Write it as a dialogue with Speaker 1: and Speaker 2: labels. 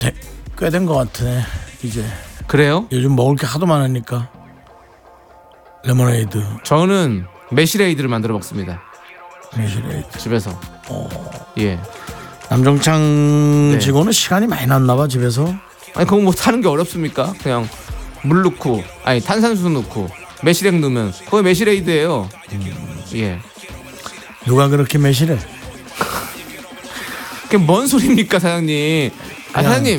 Speaker 1: 꽤 된 것 같네. 이제
Speaker 2: 그래요?
Speaker 1: 요즘 먹을 게 하도 많으니까. 레모네이드,
Speaker 2: 저는 매실에이드를 만들어 먹습니다.
Speaker 1: 매실에이드.
Speaker 2: 집에서. 예.
Speaker 1: 남정창
Speaker 2: 네.
Speaker 1: 직원은 시간이 많이 났나 봐 집에서.
Speaker 2: 아니 그거 뭐 타는 게 어렵습니까? 그냥 물 넣고, 아니 탄산수 넣고, 매실액 넣으면 그거 매실에이드예요. 예.
Speaker 1: 누가 그렇게 매실해?
Speaker 2: 그게 뭔 소리입니까, 사장님? 아, 사장님